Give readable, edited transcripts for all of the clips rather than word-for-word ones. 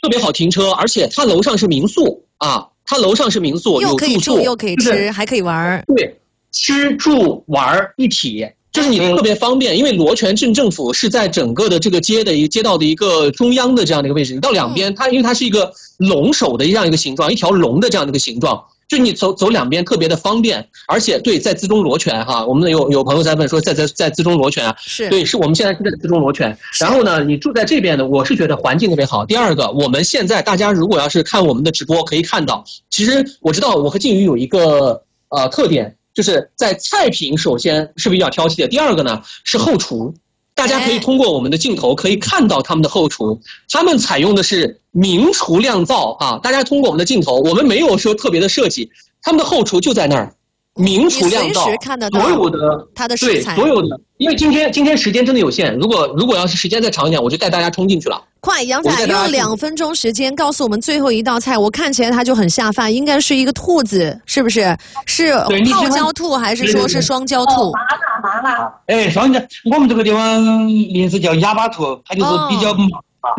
特别好停车，而且它楼上是民宿啊，它楼上是民宿， 又可以住又可以吃， 就是还可以玩。 对，吃住玩一体。就是你特别方便，因为罗泉镇政府是在整个的这个街道的一个中央的这样的一个位置，你到两边，因为它是一个龙首的这样一个形状，一条龙的这样的一个形状，就你走两边特别的方便，而且对，在资中罗泉哈，我们有朋友在问说在资中罗泉啊， 是对，是我们现在是在资中罗泉，然后呢，你住在这边呢，我是觉得环境特别好。第二个，我们现在大家如果要是看我们的直播，可以看到，其实我知道我和靖宇有一个特点。就是在菜品，首先是比较挑剔的。第二个呢是后厨，大家可以通过我们的镜头可以看到他们的后厨，他们采用的是明厨亮灶啊。大家通过我们的镜头，我们没有说特别的设计，他们的后厨就在那儿，明厨亮灶， 随时看得到所有的它的食材， 对，所有的。因为今天时间真的有限，如果要是时间再长一点，我就带大家冲进去了。 快，杨仔用2分钟时间告诉我们最后一道菜，我看起来它就很下饭，应该是一个兔子，是不是？是泡椒兔还是说是双椒兔？ 麻辣。 哎，双椒，我们这个地方名字叫哑巴兔，它就是比较麻，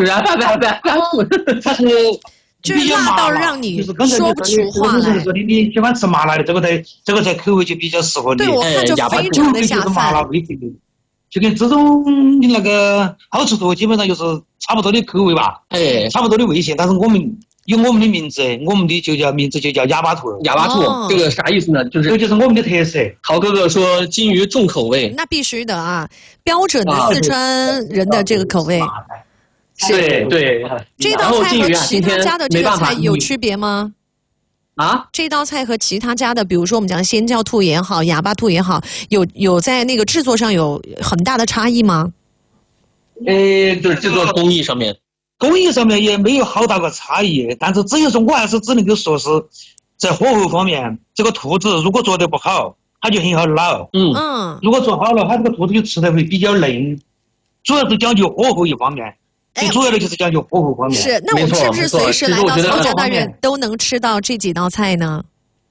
它是就是辣到让你说不出话来。 说你喜欢吃麻辣的，这个菜口味就比较适合你。 对，我看就非常的下饭。 麻辣味的，就跟这种的那个好吃度基本上就是差不多的口味吧， 哎， 差不多的味型。但是我们有我们的名字，我们的名字就叫哑巴兔。 哑巴兔，这个啥意思呢？ 这就是我们的特色。 陶哥哥说金鱼重口味， 那必须的啊，标准的四川人的这个口味。 对对， 这道菜和其他家的这个菜有区别吗？ 啊， 这道菜和其他家的，比如说我们讲仙椒兔也好，哑巴兔也好，有在那个制作上有很大的差异吗？ 就是制作工艺上面也没有好大个差异，但是我还是只能够说是在火候方面，这个兔子如果做得不好，它就很好老。如果做好了，它这个兔子就吃得会比较嫩，主要是讲究火候一方面。最主要的就是讲究火候方面。 是，那我们是不是随时来到曹家大院都能吃到这几道菜呢？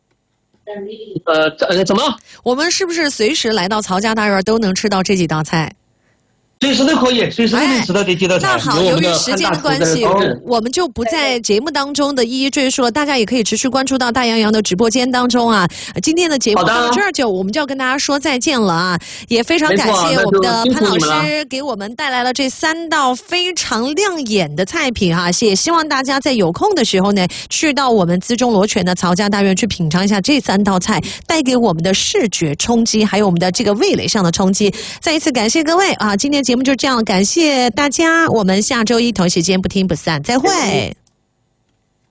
怎么？ 我们是不是随时来到曹家大院都能吃到这几道菜？ 随时都可以，随时都能吃到这几道菜。 那好，由于时间的关系，我们就不在节目当中的一一赘述了。大家也可以持续关注到大洋洋的直播间当中啊。今天的节目到这儿我们就要跟大家说再见了啊！也非常感谢我们的潘老师给我们带来了这3道非常亮眼的菜品哈。也希望大家在有空的时候呢，去到我们资中罗泉的曹家大院去品尝一下这3道菜带给我们的视觉冲击，还有我们的这个味蕾上的冲击。再一次感谢各位啊！今天节目就这样，感谢大家，我们下周一同时间不听不散，再会。